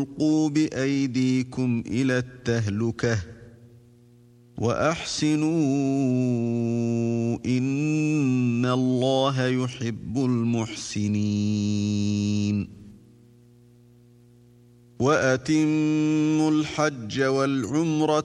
تلقوا بأيديكم إلى التهلكة وأحسنوا إن الله يحب المحسنين وأتموا الحج والعمرة